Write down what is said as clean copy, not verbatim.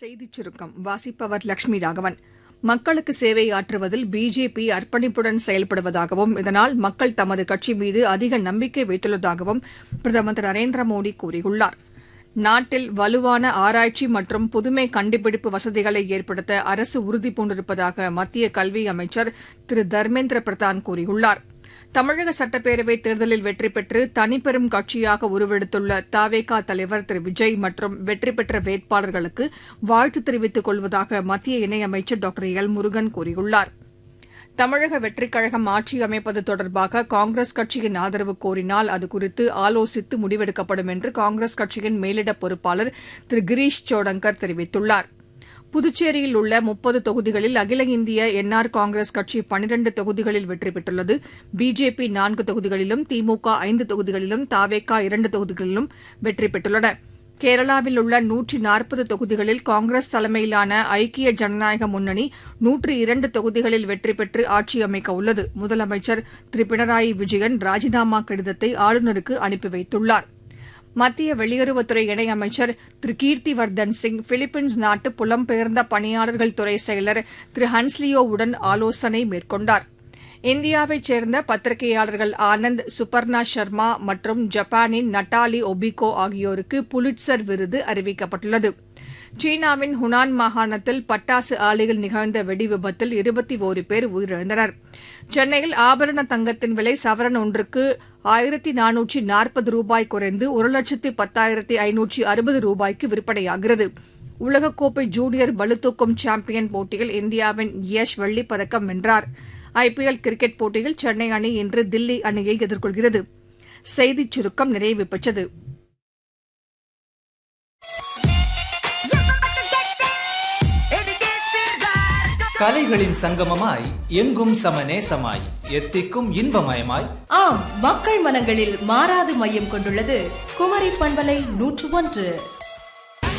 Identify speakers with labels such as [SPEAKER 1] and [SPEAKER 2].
[SPEAKER 1] செய்திச் சுருக்கம் வாசிப்பவர் லட்சுமி ராகவன். மக்களுக்கு சேவை ஆற்றுவதில் பிஜேபி அர்ப்பணிப்புடன் செயல்படுவதாகவும் இதனால் மக்கள் தமது கட்சி மீது அதிக நம்பிக்கை வைத்துள்ளதாகவும் பிரதமர் திரு நரேந்திர மோடி கூறியுள்ளார். நாட்டில் வலுவான ஆராய்ச்சி மற்றும் புதுமை கண்டுபிடிப்பு வசதிகளை ஏற்படுத்த அரசு உறுதிபூண்டிருப்பதாக மத்திய கல்வி அமைச்சர் திரு தர்மேந்திர பிரதான் கூறியுள்ளார். தமிழக சட்டப்பேரவைத் தேர்தலில் வெற்றி பெற்று தனிப்பெரும் கட்சியாக உருவெடுத்துள்ள தவேகா தலைவர் திரு விஜய் மற்றும் வெற்றி பெற்ற வேட்பாளர்களுக்கு வாழ்த்து தெரிவித்துக் கொள்வதாக மத்திய இணையமைச்சர் டாக்டர் எல் முருகன் கூறியுள்ளார். தமிழக வெற்றிக் கழகம் ஆட்சி அமைப்பது தொடர்பாக காங்கிரஸ் கட்சியின் ஆதரவு கோரினால் அது குறித்து ஆலோசித்து முடிவெடுக்கப்படும் என்று காங்கிரஸ் கட்சியின் மேலிட பொறுப்பாளர் திரு கிரீஷ் சோடங்கர் தெரிவித்துள்ளார். புதுச்சேரியில் உள்ள 30 தொகுதிகளில் அகில இந்திய என்ஆர் காங்கிரஸ் கட்சி 12 தொகுதிகளில் வெற்றி பெற்றுள்ளது. பிஜேபி 4 தொகுதிகளிலும், திமுக 5 தொகுதிகளிலும், தவேகா 2 தொகுதிகளிலும் வெற்றி பெற்றுள்ளன. கேரளாவில் உள்ள 140 தொகுதிகளில் காங்கிரஸ் தலைமையிலான ஐக்கிய ஜனநாயக முன்னணி 102 தொகுதிகளில் வெற்றி பெற்று ஆட்சி அமைக்க உள்ளது. முதலமைச்சர் திரு பினராயி விஜயன் ராஜினாமா கடிதத்தை ஆளுநருக்கு அனுப்பி வைத்துள்ளார். மத்திய வெளியுறவுத்துறை இணையமைச்சர் திரு கீர்த்திவர்தன் சிங் பிலிப்பைன்ஸ் நாட்டு புலம்பெயர்ந்த பணியாளர்கள் துறை செயலர் திரு ஹன்ஸ்லியோவுடன் ஆலோசனை மேற்கொண்டார். இந்தியாவைச் சேர்ந்த பத்திரிகையாளர்கள் ஆனந்த் சுபர்ணா சர்மா மற்றும் ஜப்பானின் நட்டாலி ஒபிகோ ஆகியோருக்கு புலிட்சர் விருது அறிவிக்கப்பட்டுள்ளது. சீனாவின் ஹுனான் மாகாணத்தில் பட்டாசு ஆலையில் நிகழ்ந்த வெடிவிபத்தில் 21 பேர் உயிரிழந்தனர். சென்னையில் ஆபரண தங்கத்தின் விலை சவரன் ஒன்றுக்கு 1440 ரூபாய் குறைந்து 1,10,560 ரூபாய்க்கு விற்பனையாகிறது. உலகக்கோப்பை ஜூனியர் பளுதூக்கும் சாம்பியன் போட்டியில் இந்தியாவின் யஷ் வெள்ளிப் பதக்கம் வென்றார். ஐபிஎல் கிரிக்கெட் போட்டியில் சென்னை அணி இன்று தில்லி அணியை எதிர்கொள்கிறது. செய்திச் சுருக்கம் நிறைவு பெற்றது.
[SPEAKER 2] கலைகளின் சங்கமமாய் எங்கும் சமநேசமாய் எத்திக்கும் இன்பமயமாய்
[SPEAKER 3] மக்கள் மனங்களில் மாறாது மையம் கொண்டுள்ளது குமரி பண்பலை 101.